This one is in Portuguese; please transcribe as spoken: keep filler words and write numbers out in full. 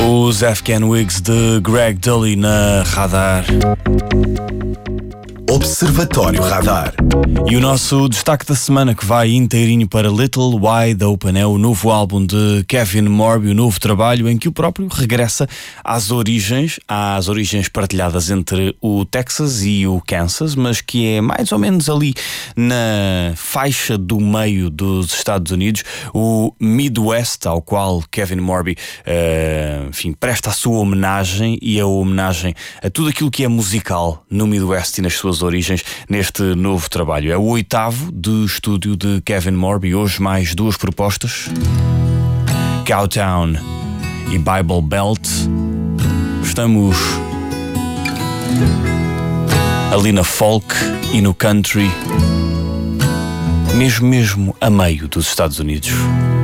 Os Afghan Wigs de Greg Dully na Radar. Observatório Radar. E o nosso destaque da semana, que vai inteirinho para Little Wide Open, é o novo álbum de Kevin Morby, o novo trabalho em que o próprio regressa às origens, às origens partilhadas entre o Texas e o Kansas, mas que é mais ou menos ali na faixa do meio dos Estados Unidos, o Midwest, ao qual Kevin Morby uh, enfim, presta a sua homenagem, e a homenagem a tudo aquilo que é musical no Midwest e nas suas origens neste novo trabalho. É o oitavo de estúdio de Kevin Morby. Hoje mais duas propostas: Cowtown e Bible Belt. Estamos ali na folk e no country, mesmo mesmo a meio dos Estados Unidos.